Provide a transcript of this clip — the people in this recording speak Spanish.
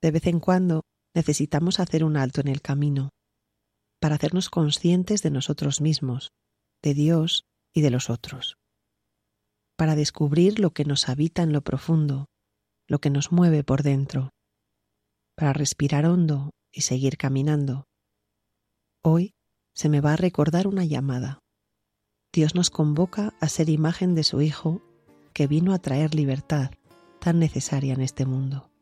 De vez en cuando necesitamos hacer un alto en el camino para hacernos conscientes de nosotros mismos, de Dios y de los otros, para descubrir lo que nos habita en lo profundo, lo que nos mueve por dentro, para respirar hondo y seguir caminando. Hoy se me va a recordar una llamada. Dios nos convoca a ser imagen de su Hijo que vino a traer libertad tan necesaria en este mundo.